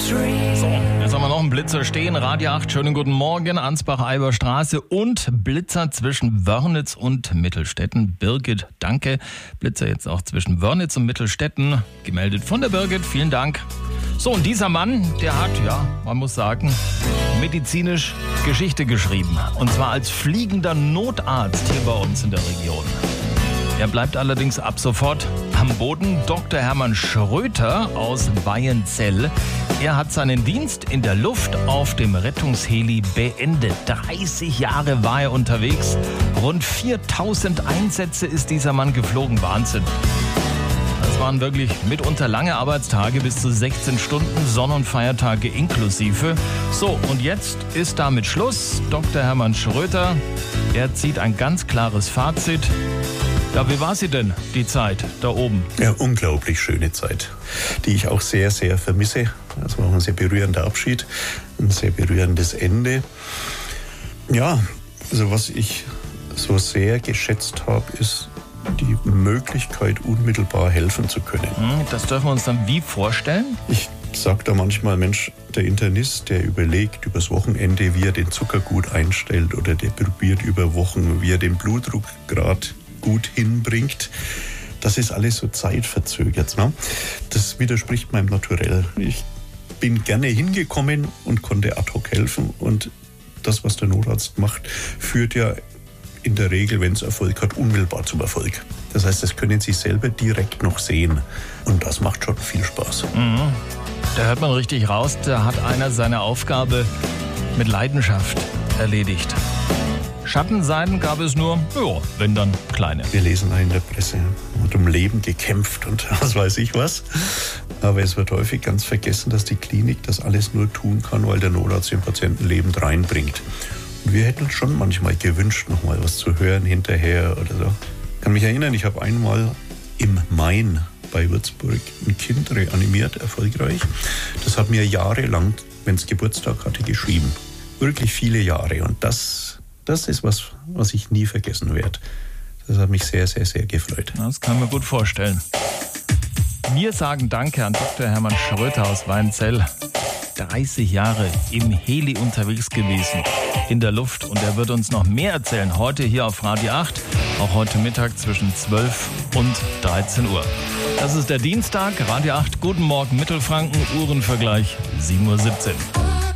So, jetzt haben wir noch einen Blitzer stehen. Radio 8, schönen guten Morgen. Ansbach-Eiber Straße und Blitzer zwischen Wörnitz und Mittelstetten. Birgit, danke. Blitzer jetzt auch zwischen Wörnitz und Mittelstetten. Gemeldet von der Birgit, vielen Dank. So, und dieser Mann, der hat, ja, man muss sagen, medizinisch Geschichte geschrieben. Und zwar als fliegender Notarzt hier bei uns in der Region. Er bleibt allerdings ab sofort am Boden. Dr. Hermann Schröter aus Waienzell. Er hat seinen Dienst in der Luft auf dem Rettungsheli beendet. 30 Jahre war er unterwegs. Rund 4000 Einsätze ist dieser Mann geflogen. Wahnsinn. Das waren wirklich mitunter lange Arbeitstage, bis zu 16 Stunden, Sonn- und Feiertage inklusive. So, und jetzt ist damit Schluss. Dr. Hermann Schröter, er zieht ein ganz klares Fazit. Ja, wie war sie denn, die Zeit da oben? Ja, unglaublich schöne Zeit, die ich auch sehr, sehr vermisse. Das war ein sehr berührender Abschied, ein sehr berührendes Ende. Ja, also was ich so sehr geschätzt habe, ist die Möglichkeit, unmittelbar helfen zu können. Das dürfen wir uns dann wie vorstellen? Ich sage da manchmal, Mensch, der Internist, der überlegt übers Wochenende, wie er den Zucker gut einstellt, oder der probiert über Wochen, wie er den Blutdruck gerade gut hinbringt. Das ist alles so zeitverzögert. Ne? Das widerspricht meinem Naturell. Ich bin gerne hingekommen und konnte ad hoc helfen. Und das, was der Notarzt macht, führt ja in der Regel, wenn es Erfolg hat, unmittelbar zum Erfolg. Das heißt, das können Sie selber direkt noch sehen. Und das macht schon viel Spaß. Da hört man richtig raus, da hat einer seine Aufgabe mit Leidenschaft erledigt. Schattenseiten gab es nur, ja, wenn dann kleine. Wir lesen in der Presse, man hat um Leben gekämpft und was weiß ich was. Aber es wird häufig ganz vergessen, dass die Klinik das alles nur tun kann, weil der Notarzt den Patienten lebend reinbringt. Und wir hätten uns schon manchmal gewünscht, noch mal was zu hören hinterher oder so. Ich kann mich erinnern, ich habe einmal im Main bei Würzburg ein Kind reanimiert, erfolgreich. Das hat mir jahrelang, wenn es Geburtstag hatte, geschrieben. Wirklich viele Jahre. Und das ist was ich nie vergessen werde. Das hat mich sehr, sehr, sehr gefreut. Das kann man gut vorstellen. Wir sagen Danke an Dr. Hermann Schröter aus Waienzell. 30 Jahre im Heli unterwegs gewesen, in der Luft. Und er wird uns noch mehr erzählen, heute hier auf Radio 8, auch heute Mittag zwischen 12 und 13 Uhr. Das ist der Dienstag, Radio 8, guten Morgen Mittelfranken, Uhrenvergleich 7:17 Uhr.